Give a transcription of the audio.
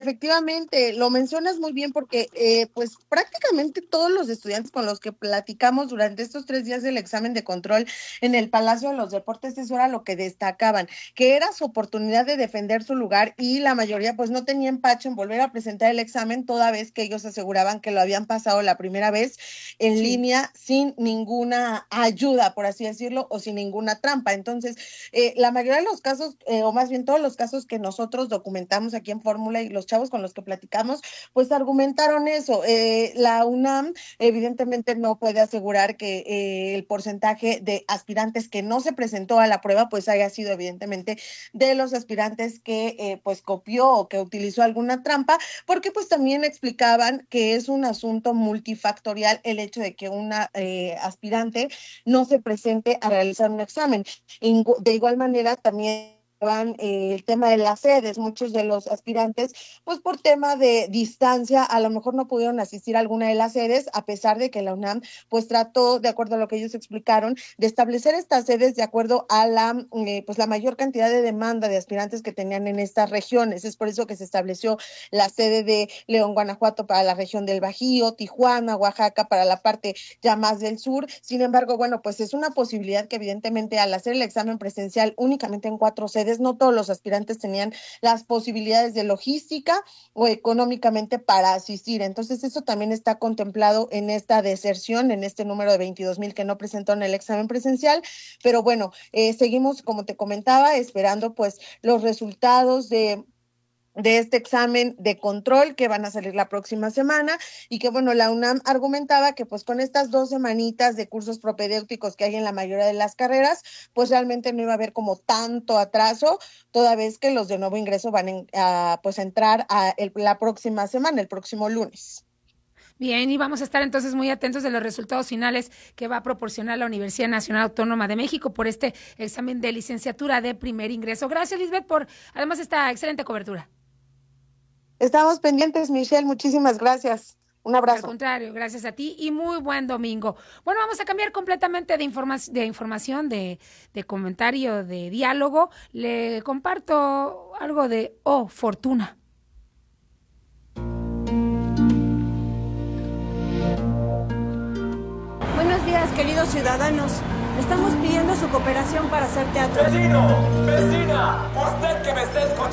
efectivamente, lo mencionas muy bien porque pues prácticamente todos los estudiantes con los que platicamos durante estos 3 días del examen de control en el Palacio de los Deportes, eso era lo que destacaban, que era su oportunidad de defender su lugar y la mayoría pues no tenía empacho en volver a presentar el examen toda vez que ellos aseguraban que lo habían pasado la primera vez en Sí. línea sin ninguna ayuda, por así decirlo, o sin ninguna trampa. Entonces, la mayoría de los casos, o más bien todos los casos que nosotros documentamos aquí en Fórmula y los chavos con los que platicamos, pues argumentaron eso. La UNAM evidentemente no puede asegurar que el porcentaje de aspirantes que no se presentó a la prueba pues haya sido evidentemente de los aspirantes que pues copió o que utilizó alguna trampa, porque pues también explicaban que es un asunto multifactorial el hecho de que una aspirante no se presente a realizar un examen. De igual manera, también el tema de las sedes, muchos de los aspirantes, pues por tema de distancia, a lo mejor no pudieron asistir a alguna de las sedes, a pesar de que la UNAM, pues trató, de acuerdo a lo que ellos explicaron, de establecer estas sedes de acuerdo a pues la mayor cantidad de demanda de aspirantes que tenían en estas regiones. Es por eso que se estableció la sede de León, Guanajuato para la región del Bajío, Tijuana, Oaxaca para la parte ya más del sur. Sin embargo, bueno, pues es una posibilidad que evidentemente al hacer el examen presencial únicamente en 4 sedes, no todos los aspirantes tenían las posibilidades de logística o económicamente para asistir. Entonces, eso también está contemplado en esta deserción, en este número de 22,000 que no presentaron el examen presencial. Pero bueno, seguimos, como te comentaba, esperando pues los resultados de este examen de control que van a salir la próxima semana y que bueno, la UNAM argumentaba que pues con estas 2 semanitas de cursos propedéuticos que hay en la mayoría de las carreras, pues realmente no iba a haber como tanto atraso, toda vez que los de nuevo ingreso van a pues entrar la próxima semana, el próximo lunes. Bien, y vamos a estar entonces muy atentos de los resultados finales que va a proporcionar la Universidad Nacional Autónoma de México por este examen de licenciatura de primer ingreso. Gracias, Lisbeth, por además esta excelente cobertura. Estamos pendientes, Michelle, muchísimas gracias. Un Al abrazo. contrario, gracias a ti y muy buen domingo. Bueno, vamos a cambiar completamente de información, de comentario, de diálogo. Le comparto algo de Fortuna. Buenos días, queridos ciudadanos. Estamos pidiendo su cooperación para hacer teatro. Vecino, vecina, usted que me está escuchando.